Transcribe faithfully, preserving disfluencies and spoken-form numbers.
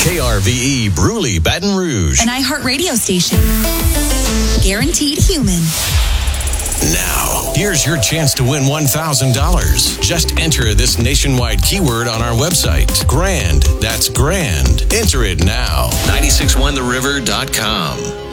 K R V E Bruley, Baton Rouge. An iHeart radio station. Guaranteed human. Now, here's your chance to win one thousand dollars. Just enter this nationwide keyword on our website. Grand. That's grand. Enter it now. nine six one the river dot com.